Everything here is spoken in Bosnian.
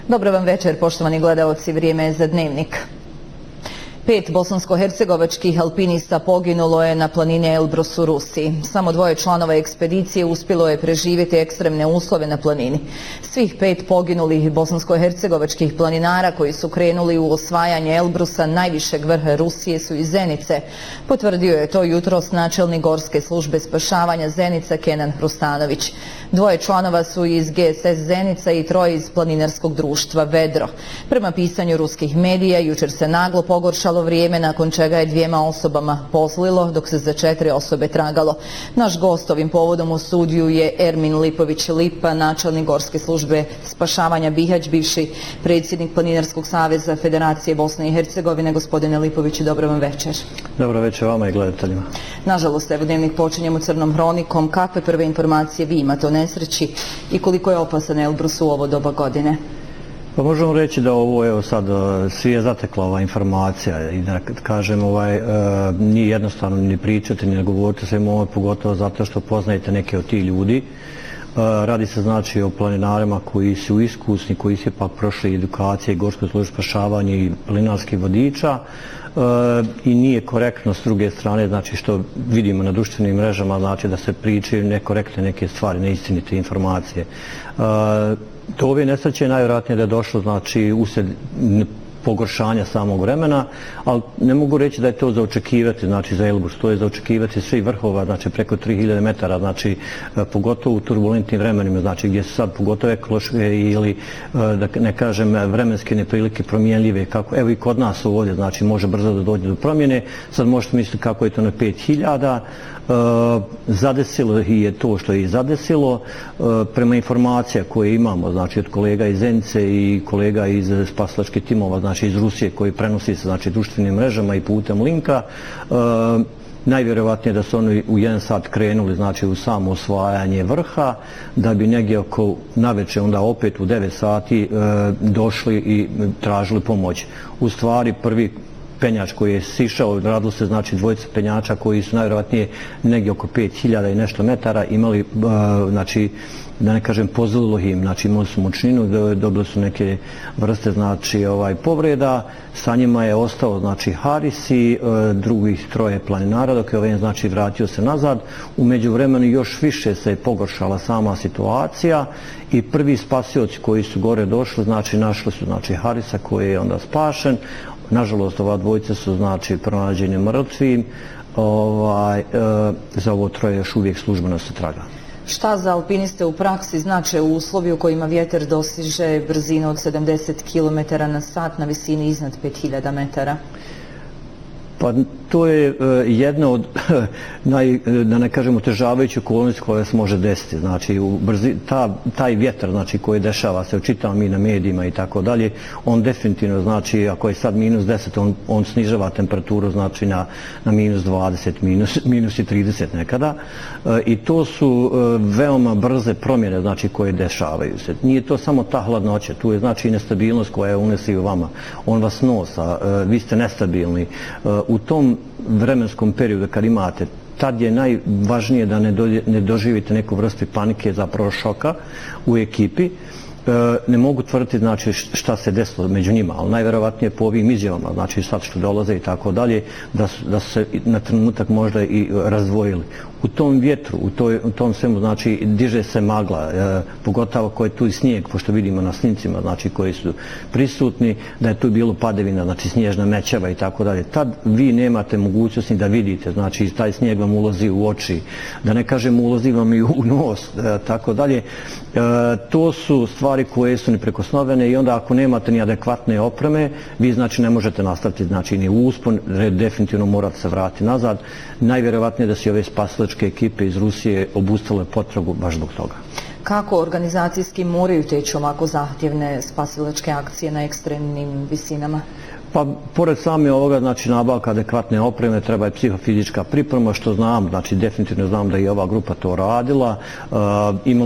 Dobro vam večer, poštovani gledaoci, vrijeme je za dnevnik. 5 bosansko-hercegovačkih alpinista poginulo je na planini Elbrus u Rusiji. Samo 2 članova ekspedicije uspjelo je preživjeti ekstremne uslove na planini. Svih 5 poginulih bosansko-hercegovačkih planinara koji su krenuli u osvajanje Elbrusa, najvišeg vrha Rusije, su iz Zenice. Potvrdio je to jutros načelnik Gorske službe spašavanja Zenica Kenan Hrustanović. 2 članova su iz GSS Zenica i 3 iz planinarskog društva Vedro. Prema pisanju ruskih medija, jučer se naglo pogoršalo vrijeme, nakon čega je 2 osobama pozlilo, dok se za 4 osobe tragalo. Naš gost ovim povodom u studiju je Ermin Lipović-Lipa, načelnik Gorske službe spašavanja Bihać, bivši predsjednik Planinarskog saveza Federacije Bosne i Hercegovine. Gospodine Lipoviću, dobro vam večer. Dobro večer vama i gledateljima. Nažalost, evo dnevnik počinjemo crnom hronikom. Kakve prve informacije vi imate o nesreći i koliko je opasan Elbrus u ovo doba godine? Pa možemo reći da ovo evo sad svi je zatekla ova informacija i da kažem nije jednostavno ni pričati ni govoriti svemu ovo, pogotovo zato što poznajete neke od tih ljudi. Radi se znači o planinarima koji su iskusni, koji su ipak prošli edukacije Gorske službe spašavanja i planinarskih vodiča i nije korektno s druge strane, znači što vidimo na društvenim mrežama, znači da se pričaju nekorektne neke stvari, neistinite informacije. Do ove nesreće najvjerojatnije da je došlo znači usred pogoršanja samog vremena, ali ne mogu reći da je to za očekivati, znači za Elbrus, to je za očekivati svih vrhova, znači preko 3000 metara, znači pogotovo u turbulentnim vremenima, znači gdje su sad pogotovo ekološke ili da ne kažem vremenske neprilike promjenljive, kako evo i kod nas ovdje, znači može brzo da dođe do promjene, sad možete misliti kako je to na 5000, zadesilo je to što je i zadesilo. Prema informacija koje imamo, znači od kolega iz Zenice i kolega iz spasilačkih timova, znači iz Rusije koji prenosi se znači društvenim mrežama i putem linka, najvjerovatnije da su oni u 1 sat krenuli znači u samo osvajanje vrha, da bi negdje oko naveče onda opet u 9 sati došli i tražili pomoć. U stvari prvi penjač koji je sišao, radilo se znači 2 penjača koji su najvjerojatnije negdje oko 5000 i nešto metara imali, znači da ne kažem pozlilo im, znači imali su mučninu, dobili su neke vrste znači povreda, sa njima je ostao znači Haris i drugih 3 planinara, dok je ovaj znači vratio se nazad. U međuvremenu još više se je pogoršala sama situacija i prvi spasioci koji su gore došli, znači našli su znači Harisa koji je onda spašen. Nažalost, ova dvojica su znači pronađeni mrtvi, za ovo 3 još uvijek službeno se traga. Šta za alpiniste u praksi znače uslovi u kojima vjetar dosiže brzinu od 70 km na sat na visini iznad 5000 metara? Pa to je jedna od da ne kažem otežavajućih okolnosti koja se može desiti. Znači taj vjetar znači koji dešava se, čitamo mi na medijima i tako dalje, on definitivno znači ako je sad -10 on snižava temperaturu znači na -20, -30 nekada i to su veoma brze promjene znači koje dešavaju se. Nije to samo ta hladnoća, tu je znači i nestabilnost koja unesi u vama. On vas nosa, vi ste nestabilni. U tom vremenskom periodu kad imate, tad je najvažnije da ne doživite neku vrstu panike, zapravo šoka u ekipi. Ne mogu tvrditi znači šta se desilo među njima, ali najvjerovatnije po ovim izjavama, znači sad što dolaze i tako dalje, da su se na trenutak možda i razdvojili. U tom vjetru, u tom svemu, znači diže se magla, pogotovo ako je tu i snijeg, pošto vidimo na snicima, znači koji su prisutni, da je tu bilo padavina, znači snježna mećava i tako dalje. Tad vi nemate mogućnosti da vidite, znači taj snijeg vam ulazi u oči, da ne kažem ulazi vam i u nos, tako dalje. To su stvari koje su neprekosnovene i onda ako nemate ni adekvatne opreme, vi znači ne možete nastaviti znači ni uspon, definitivno morate se vratiti nazad. Najvjerovatnije da se ove spasilačke ekipe iz Rusije obustale potragu baš zbog toga. Kako organizacijski moraju teći ovako zahtjevne spasilačke akcije na ekstremnim visinama? Pa, pored same ovoga, znači nabavka adekvatne opreme, treba i psihofizička priprema, što znam, znači definitivno znam da je i ova grupa to radila.